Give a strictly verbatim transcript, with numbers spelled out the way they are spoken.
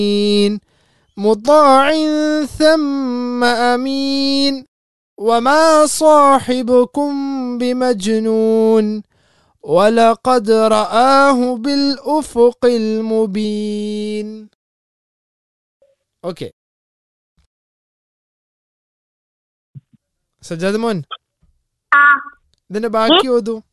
مطاع ثم أمين وما صاحبكم بمجنون ولقد رآه بالأفق المبين. Okay, Sajjad മോൻ ആ ഇതിന്റെ ബാക്കി ഓതു.